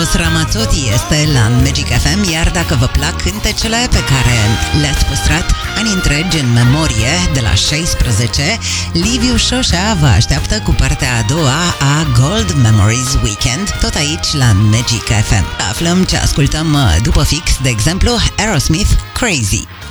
Eros Ramazzotti este la Magic FM, iar dacă vă plac cântecele pe care le-ați păstrat ani întregi în memorie de la 16, Liviu Șoșa vă așteaptă cu partea a doua a Gold Memories Weekend, tot aici la Magic FM. Aflăm ce ascultăm după fix, de exemplu, Aerosmith, Crazy.